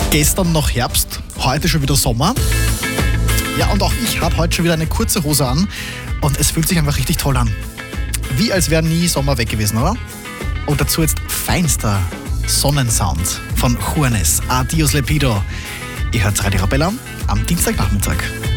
Gestern noch Herbst, heute schon wieder Sommer. Ja, und auch ich habe heute schon wieder eine kurze Hose an und es fühlt sich einfach richtig toll an. Wie als wäre nie Sommer weg gewesen, oder? Und dazu jetzt feinster Sonnensound von Juanes. Adios Lepido. Ihr hört Radio Arabella am Dienstagnachmittag.